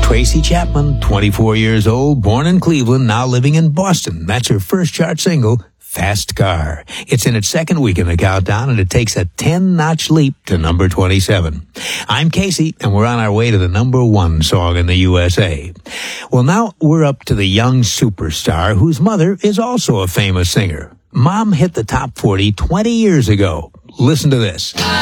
Tracy Chapman, 24 years old, born in Cleveland, now living in Boston. That's her first chart single, Fast Car. It's in its second week in the countdown, and it takes a 10-notch leap to number 27. I'm Casey, and we're on our way to the number 1 song in the USA. Well, now we're up to the young superstar whose mother is also a famous singer. Mom hit the top 40 20 years ago. Listen to this.